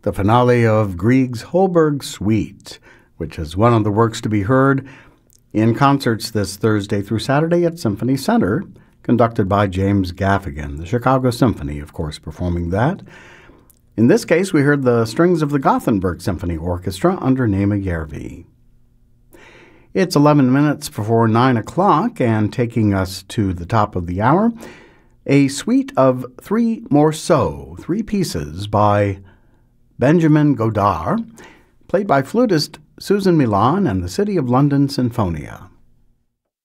the finale of Grieg's Holberg Suite, which is one of the works to be heard in concerts this Thursday through Saturday at Symphony Center, conducted by James Gaffigan, the Chicago Symphony, of course, performing that. In this case, we heard the strings of the Gothenburg Symphony Orchestra under Nema Järvi. It's 11 minutes before 9 o'clock, and taking us to the top of the hour, a suite of three morceaux, three pieces by Benjamin Godard, played by flutist Susan Milan and the City of London Sinfonia.